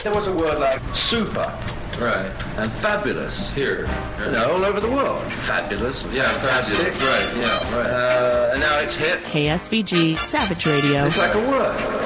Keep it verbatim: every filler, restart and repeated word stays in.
There was a word like super. Right. And fabulous. Here. You know, all over the world. Fabulous. Yeah, fantastic. fabulous. Right, yeah, right. Uh, and now it's hip. K S V G Savage Radio. It's like a word.